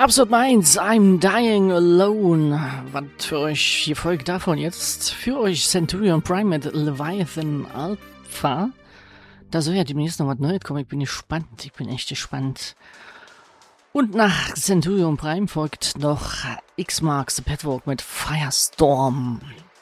Episode 1, I'm Dying Alone. Was für euch hier folgt davon jetzt? Für euch Centurion Prime mit Leviathan Alpha. Da soll ja demnächst noch was Neues kommen. Ich bin gespannt. Ich bin echt gespannt. Und nach Centurion Prime folgt noch X-Marks the Petwalk mit Firestorm.